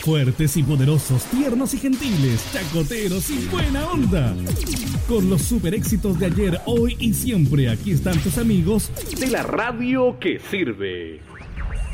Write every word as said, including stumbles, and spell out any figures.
Fuertes y poderosos, tiernos y gentiles, chacoteros y buena onda. Con los super éxitos de ayer, hoy y siempre, aquí están tus amigos de la radio que sirve.